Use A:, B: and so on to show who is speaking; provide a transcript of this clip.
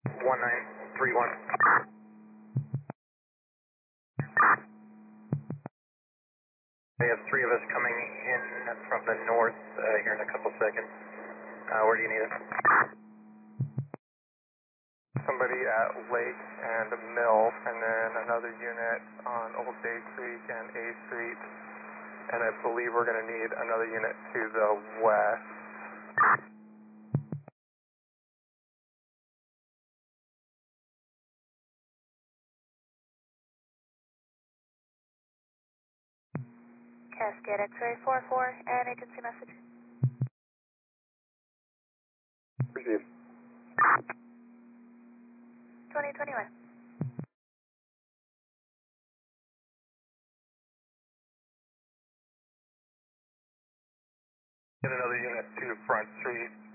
A: 1931. We have three of us coming in from the north here in a couple seconds. Where do you need us?
B: Somebody at Lake and Mill, and then another unit on Old Bay Creek and A Street. And I believe we're going to need another unit to the west.
C: Cascade X-ray 44 and agency message.
B: Received.
C: 2021.
B: Get another unit to Front Street